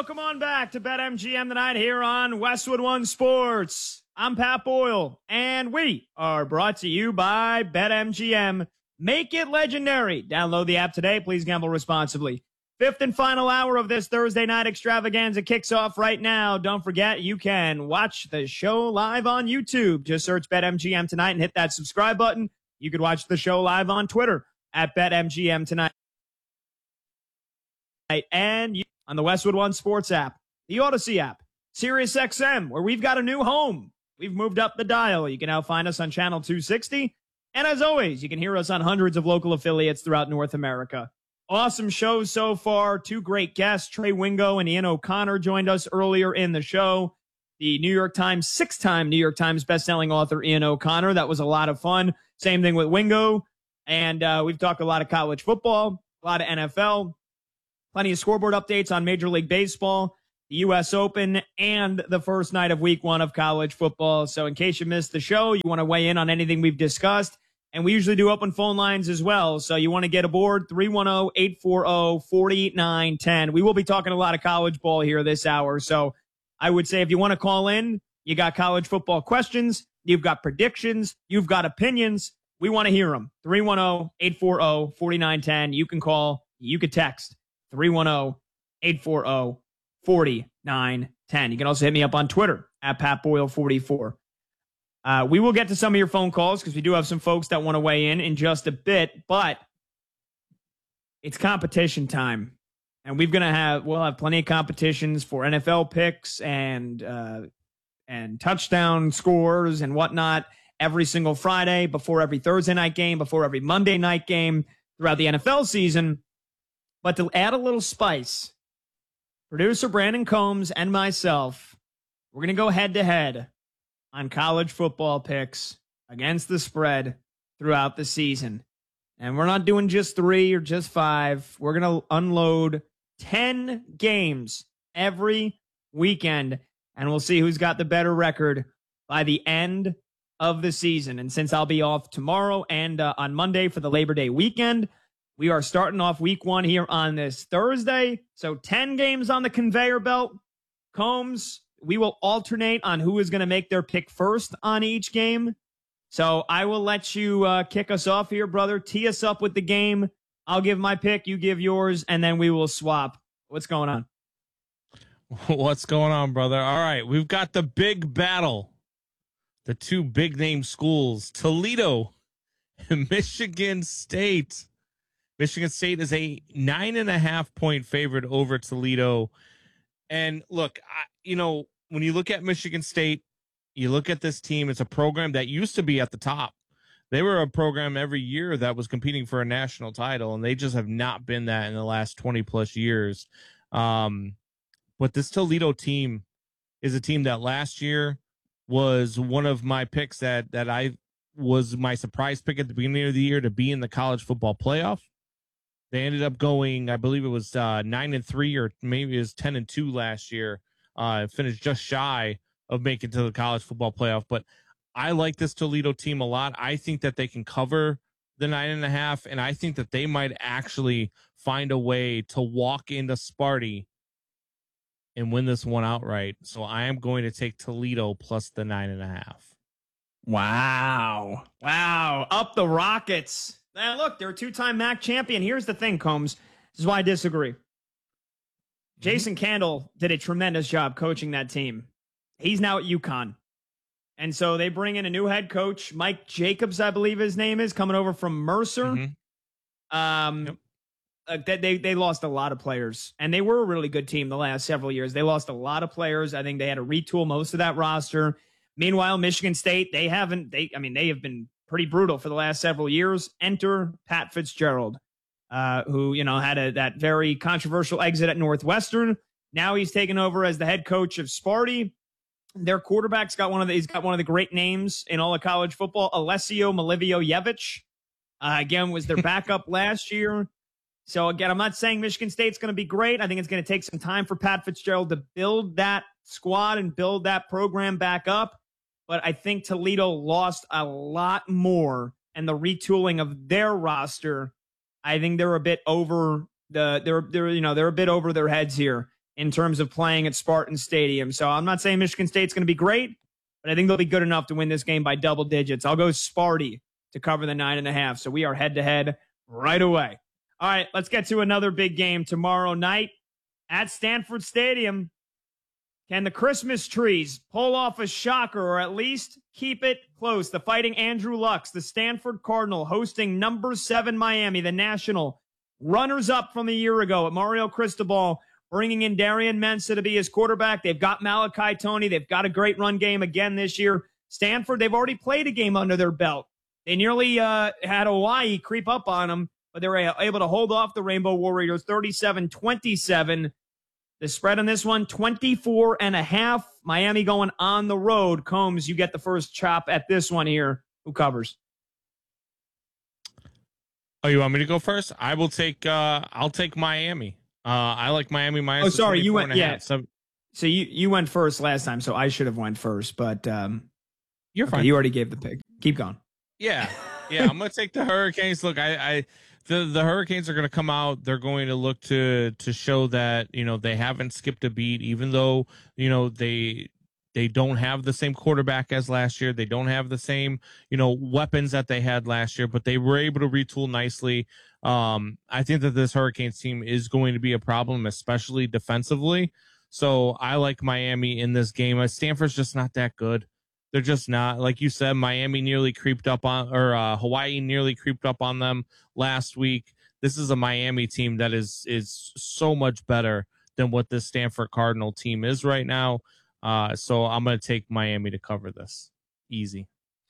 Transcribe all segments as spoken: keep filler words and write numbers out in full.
welcome on back to BetMGM tonight here on Westwood One Sports. I'm Pat Boyle, and we are brought to you by BetMGM. Make it legendary. Download the app today. Please gamble responsibly. Fifth and final hour of this Thursday night extravaganza kicks off right now. Don't forget, you can watch the show live on YouTube. Just search BetMGM tonight and hit that subscribe button. You could watch the show live on Twitter at BetMGM tonight. And you, on the Westwood One Sports app, the Odyssey app, SiriusXM, where we've got a new home. We've moved up the dial. You can now find us on channel two sixty. And as always, you can hear us on hundreds of local affiliates throughout North America. Awesome shows so far. Two great guests, Trey Wingo and Ian O'Connor, joined us earlier in the show. The New York Times, six-time New York Times bestselling author Ian O'Connor. That was a lot of fun. Same thing with Wingo. And uh, we've talked a lot of college football, a lot of N F L. Plenty of scoreboard updates on Major League Baseball, the U S Open, and the first night of week one of college football. So in case you missed the show, you want to weigh in on anything we've discussed, and we usually do open phone lines as well. So you want to get aboard, three one zero, eight four zero, four nine one zero. We will be talking a lot of college ball here this hour. So I would say if you want to call in, you got college football questions, you've got predictions, you've got opinions, we want to hear them. three one zero, eight four zero, four nine one zero. You can call, you can text. three one zero, eight four zero, four nine one zero. You can also hit me up on Twitter at Pat Boyle forty-four. Uh, we will get to some of your phone calls because we do have some folks that want to weigh in in just a bit, but it's competition time. And we're going to have, we'll have plenty of competitions for N F L picks and, uh, and touchdown scores and whatnot every single Friday, before every Thursday night game, before every Monday night game throughout the N F L season. But to add a little spice, producer Brandon Combs and myself, we're going to go head-to-head on college football picks against the spread throughout the season. And we're not doing just three or just five. We're going to unload ten games every weekend, and we'll see who's got the better record by the end of the season. And since I'll be off tomorrow and uh, on Monday for the Labor Day weekend, we are starting off week one here on this Thursday. So ten games on the conveyor belt. Combs, we will alternate on who is going to make their pick first on each game. So I will let you uh, kick us off here, brother. Tee us up with the game. I'll give my pick, you give yours, and then we will swap. What's going on? What's going on, brother? All right, we've got the big battle. The two big-name schools, Toledo and Michigan State. Michigan State is a nine and a half point favorite over Toledo. And look, I, you know, when you look at Michigan State, you look at this team, it's a program that used to be at the top. They were a program every year that was competing for a national title, and they just have not been that in the last twenty plus years. Um, but this Toledo team is a team that last year was one of my picks that, that I was my surprise pick at the beginning of the year to be in the college football playoff. They ended up going, I believe it was uh, nine and three, or maybe it was ten and two last year. Uh, finished just shy of making it to the college football playoff. But I like this Toledo team a lot. I think that they can cover the nine and a half, and I think that they might actually find a way to walk into Sparty and win this one outright. So I am going to take Toledo plus the nine and a half. Wow. Wow. Up the Rockets. Now, look, they're a two-time M A C champion. Here's the thing, Combs. This is why I disagree. Jason mm-hmm. Candle did a tremendous job coaching that team. He's now at UConn. And so they bring in a new head coach, Mike Jacobs, I believe his name is, coming over from Mercer. Mm-hmm. Um, yep. uh, they, they, they lost a lot of players, and they were a really good team the last several years. They lost a lot of players. I think they had to retool most of that roster. Meanwhile, Michigan State, they haven't, they, I mean, they have been pretty brutal for the last several years. Enter Pat Fitzgerald, uh, who, you know, had a, that very controversial exit at Northwestern. Now he's taken over as the head coach of Sparty. Their quarterback's got one of the, he's got one of the great names in all of college football, Alessio Malivio-Yevich. Uh, again, was their backup last year. So again, I'm not saying Michigan State's going to be great. I think it's going to take some time for Pat Fitzgerald to build that squad and build that program back up. But I think Toledo lost a lot more, and the retooling of their roster, I think they're a bit over the they're they're you know they're a bit over their heads here. in terms of playing at Spartan Stadium. So I'm not saying Michigan State's going to be great, but I think they'll be good enough to win this game by double digits. I'll go Sparty to cover the nine and a half. So we are head to head right away. All right, let's get to another big game tomorrow night at Stanford Stadium. Can the Christmas trees pull off a shocker or at least keep it close? The Fighting Andrew Luck's, the Stanford Cardinal, hosting number seven Miami, the national runners-up from a year ago at Mario Cristobal, bringing in Darian Mensah to be his quarterback. They've got Malachi Toney. They've got a great run game again this year. Stanford, they've already played a game under their belt. They nearly uh, had Hawaii creep up on them, but they were able to hold off the Rainbow Warriors thirty-seven twenty-seven. The spread on this one, twenty-four and a half. Miami going on the road. Combs, you get the first chop at this one here. Who covers? Oh, you want me to go first? I will take. Uh, I'll take Miami. Uh, I like Miami minus. Oh, sorry, you went. Yeah. Half, so, so you you went first last time, so I should have went first. But um, you're okay, fine. You already gave the pick. Keep going. Yeah, yeah. I'm gonna take the Hurricanes. Look, I, I the the Hurricanes are gonna come out. They're going to look to to show that, you know, they haven't skipped a beat, even though, you know, they they don't have the same quarterback as last year. They don't have the same, you know, weapons that they had last year, but they were able to retool nicely. Um, I think that this Hurricanes team is going to be a problem, especially defensively. So I like Miami in this game. Stanford's just not that good. They're just not. Like you said, Miami nearly creeped up on, or uh, Hawaii nearly creeped up on them last week. This is a Miami team that is is so much better than what this Stanford Cardinal team is right now. Uh, so I'm going to take Miami to cover this. Easy.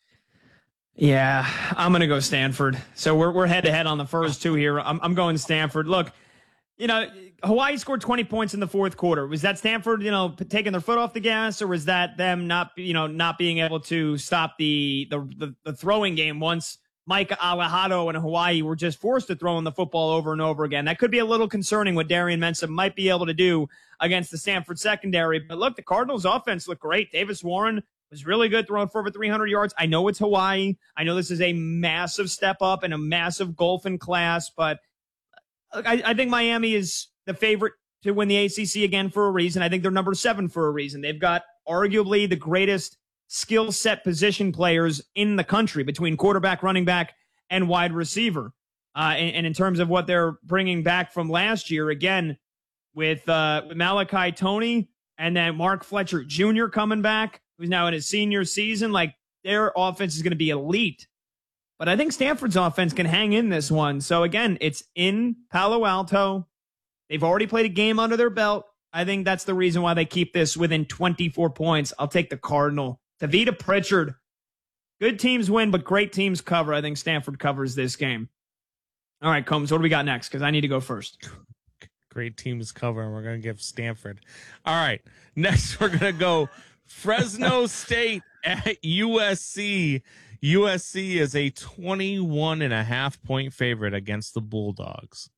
Yeah, I'm going to go Stanford. So we're we're head to head on the first two here. I'm I'm going Stanford. Look, you know, Hawaii scored twenty points in the fourth quarter. Was that Stanford, you know, taking their foot off the gas, or was that them not, you know, not being able to stop the the the, the throwing game once Micah Alejado and Hawaii were just forced to throw in the football over and over again? That could be a little concerning what Darian Mensah might be able to do against the Stanford secondary. But look, the Cardinals' offense looked great. Davis Warren was really good, throwing for over three hundred yards. I know it's Hawaii. I know this is a massive step up and a massive golf in class, but I, I think Miami is the favorite to win the A C C again for a reason. I think they're number seven for a reason. They've got arguably the greatest skill set position players in the country between quarterback, running back, and wide receiver. Uh, and, and in terms of what they're bringing back from last year, again, with, uh, with Malachi Toney and then Mark Fletcher Junior coming back, who's now in his senior season, like their offense is going to be elite. But I think Stanford's offense can hang in this one. So, again, it's in Palo Alto. They've already played a game under their belt. I think that's the reason why they keep this within twenty-four points. I'll take the Cardinal. Tavita Pritchard. Good teams win, but great teams cover. I think Stanford covers this game. All right, Combs, what do we got next? Because I need to go first. Great teams cover, and we're going to give Stanford. All right, next we're going to go Fresno State at U S C. U S C is a twenty-one and a half point favorite against the Bulldogs.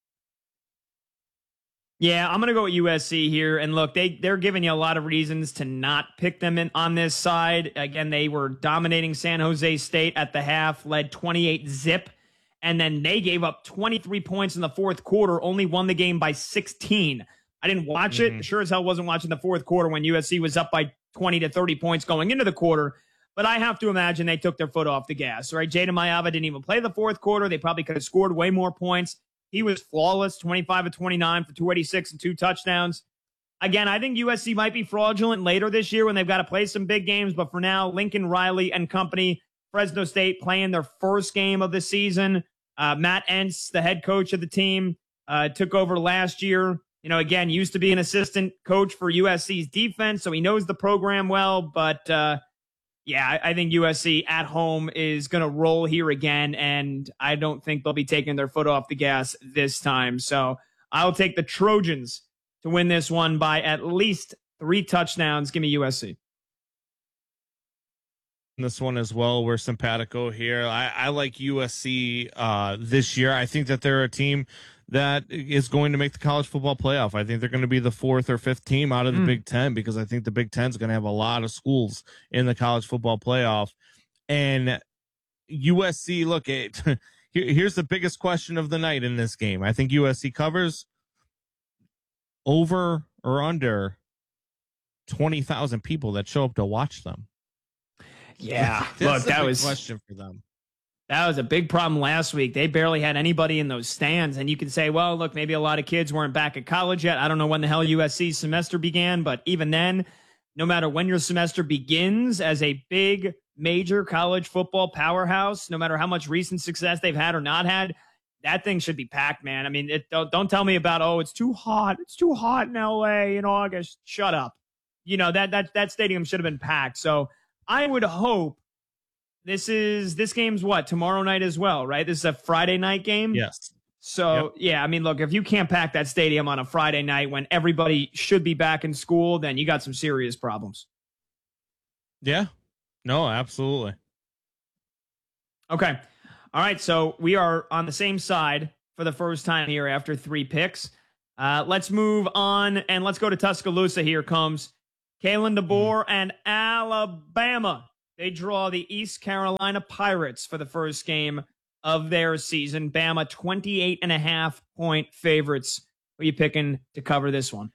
Yeah, I'm going to go with U S C here. And look, they, they're giving you a lot of reasons to not pick them in on this side. Again, they were dominating San Jose State at the half, led twenty-eight zip. And then they gave up twenty-three points in the fourth quarter, only won the game by sixteen. I didn't watch mm-hmm. it. Sure as hell wasn't watching the fourth quarter when U S C was up by twenty to thirty points going into the quarter. But I have to imagine they took their foot off the gas, right? Jada Mayava didn't even play the fourth quarter. They probably could have scored way more points. He was flawless, twenty-five of twenty-nine for two eighty-six and two touchdowns. Again, I think U S C might be fraudulent later this year when they've got to play some big games. But for now, Lincoln Riley and company, Fresno State playing their first game of the season. Uh, Matt Entz, the head coach of the team, uh, took over last year. You know, again, used to be an assistant coach for U S C's defense, so he knows the program well. But, uh, yeah, I, I think U S C at home is going to roll here again, and I don't think they'll be taking their foot off the gas this time. So I'll take the Trojans to win this one by at least three touchdowns. Give me U S C. This one as well. We're simpatico here. I, I like U S C uh, this year. I think that they're a team that is going to make the college football playoff. I think they're going to be the fourth or fifth team out of the mm. Big Ten, because I think the Big Ten is going to have a lot of schools in the college football playoff. And U S C, look, it, here, here's the biggest question of the night in this game. I think U S C covers over or under twenty thousand people that show up to watch them. Yeah, That's look, a that big was question for them. That was a big problem last week. They barely had anybody in those stands. And you can say, well, look, maybe a lot of kids weren't back at college yet. I don't know when the hell U S C's semester began, but even then, no matter when your semester begins as a big major college football powerhouse, no matter how much recent success they've had or not had, that thing should be packed, man. I mean, it, don't, don't tell me about, oh, it's too hot. It's too hot in L A in August. Shut up. You know, that, that, that stadium should have been packed. So I would hope This is this game's what, tomorrow night as well, right? This is a Friday night game. Yes. So yep. yeah, I mean, look, if you can't pack that stadium on a Friday night when everybody should be back in school, then you got some serious problems. Yeah. No, absolutely. Okay. All right. So we are on the same side for the first time here after three picks. Uh, let's move on and let's go to Tuscaloosa. Here comes Kalen DeBoer mm-hmm. and Alabama. They draw the East Carolina Pirates for the first game of their season. Bama, twenty-eight and a half point favorites. Who are you picking to cover this one?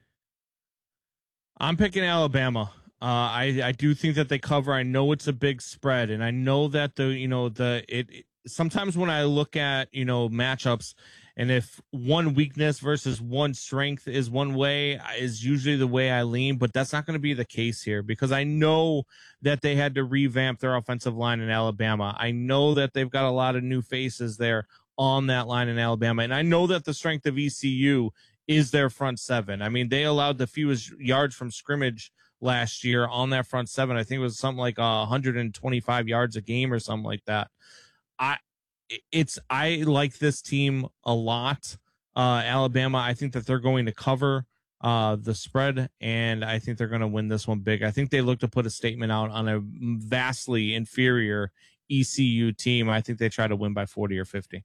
I'm picking Alabama. Uh, I I do think that they cover. I know it's a big spread, and I know that the you know the it, it sometimes when I look at you know matchups, and if one weakness versus one strength is one way, is usually the way I lean, but that's not going to be the case here because I know that they had to revamp their offensive line in Alabama. I know that they've got a lot of new faces there on that line in Alabama, and I know that the strength of E C U is their front seven. I mean, they allowed the fewest yards from scrimmage last year on that front seven. I think it was something like uh, one hundred twenty-five yards a game or something like that. I It's I like this team a lot. Uh, Alabama, I think that they're going to cover uh, the spread, and I think they're going to win this one big. I think they look to put a statement out on a vastly inferior E C U team. I think they try to win by forty or fifty.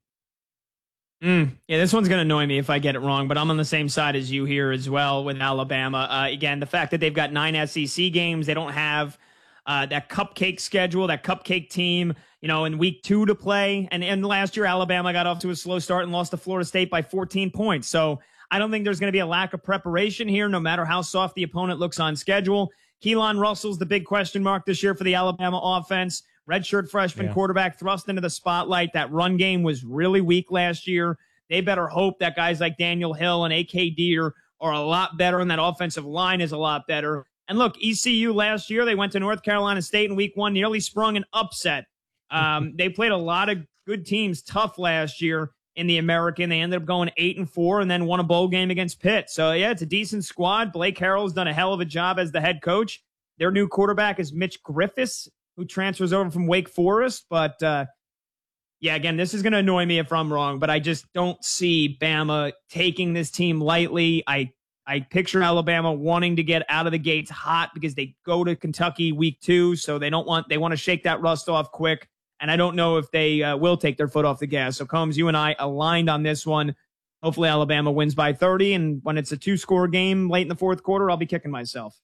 Mm, yeah, this one's going to annoy me if I get it wrong, but I'm on the same side as you here as well with Alabama. Uh, again, the fact that they've got nine S E C games, they don't have uh, that cupcake schedule, that cupcake team, you know, in week two to play. And, and last year, Alabama got off to a slow start and lost to Florida State by fourteen points. So I don't think there's going to be a lack of preparation here, no matter how soft the opponent looks on schedule. Keelan Russell's the big question mark this year for the Alabama offense. Redshirt freshman yeah. quarterback thrust into the spotlight. That run game was really weak last year. They better hope that guys like Daniel Hill and A K Deer are a lot better, and that offensive line is a lot better. And look, E C U last year, they went to North Carolina State in week one, nearly sprung an upset. Um, they played a lot of good teams tough last year in the American. They ended up going eight and four and then won a bowl game against Pitt. So, yeah, it's a decent squad. Blake Harrell's done a hell of a job as the head coach. Their new quarterback is Mitch Griffiths, who transfers over from Wake Forest. But, uh, yeah, again, this is going to annoy me if I'm wrong, but I just don't see Bama taking this team lightly. I I picture Alabama wanting to get out of the gates hot because they go to Kentucky week two, so they don't want they want to shake that rust off quick. And I don't know if they uh, will take their foot off the gas. So, Combs, you and I aligned on this one. Hopefully, Alabama wins by thirty, and when it's a two-score game late in the fourth quarter, I'll be kicking myself.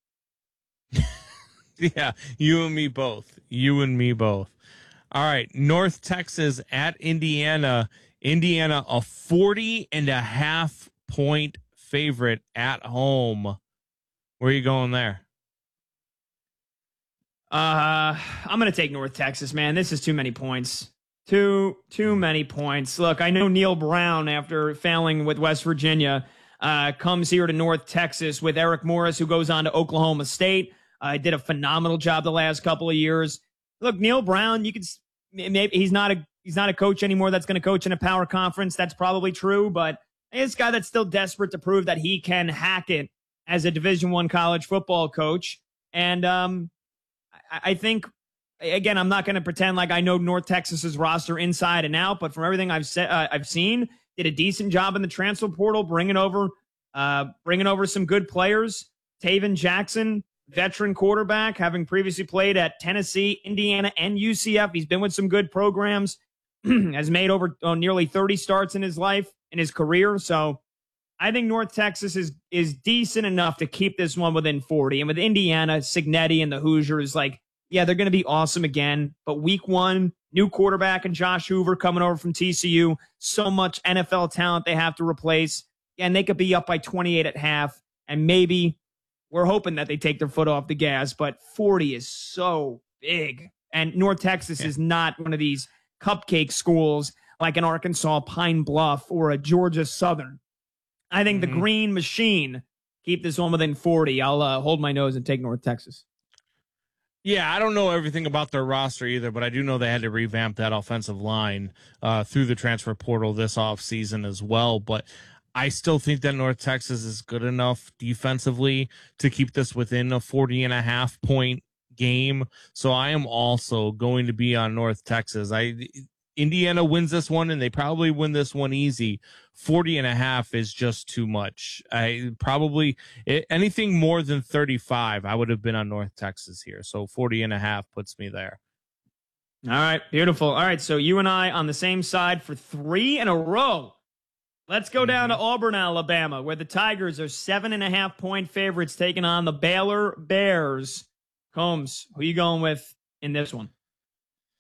Yeah, you and me both. You and me both. All right, North Texas at Indiana. Indiana, a forty and a half point favorite at home. Where are you going there? Uh, I'm going to take North Texas, man. This is too many points. Too, too many points. Look, I know Neil Brown, after failing with West Virginia, uh, comes here to North Texas with Eric Morris, who goes on to Oklahoma State. Uh, did a phenomenal job the last couple of years. Look, Neil Brown, you could maybe he's not a he's not a coach anymore that's going to coach in a power conference. That's probably true, but he's a guy that's still desperate to prove that he can hack it as a Division One college football coach. And um, I, I think, again, I'm not going to pretend like I know North Texas's roster inside and out, but from everything I've said, uh, I've seen, did a decent job in the transfer portal, bringing over uh, bringing over some good players. Taven Jackson, veteran quarterback, having previously played at Tennessee, Indiana, and U C F. He's been with some good programs, has made over oh, nearly thirty starts in his life, in his career. So I think North Texas is is decent enough to keep this one within forty. And with Indiana, Cignetti and the Hoosiers, like, yeah, they're going to be awesome again. But week one, new quarterback and Josh Hoover coming over from T C U. So much N F L talent they have to replace. And they could be up by twenty-eight at half. And maybe we're hoping that they take their foot off the gas, but forty is so big. And North Texas yeah. is not one of these cupcake schools like an Arkansas Pine Bluff or a Georgia Southern. I think mm-hmm. the Green Machine keep this one within forty. I'll uh, hold my nose and take North Texas. Yeah, I don't know everything about their roster either, but I do know they had to revamp that offensive line uh, through the transfer portal this offseason as well. But I still think that North Texas is good enough defensively to keep this within a forty and a half point game. So I am also going to be on North Texas. I Indiana wins this one, and they probably win this one easy. forty and a half is just too much. I probably it, anything more than thirty-five, I would have been on North Texas here. So forty and a half puts me there. All right, beautiful. All right, so you and I on the same side for three in a row. Let's go down to Auburn, Alabama, where the Tigers are seven and a half point favorites taking on the Baylor Bears. Combs, who are you going with in this one?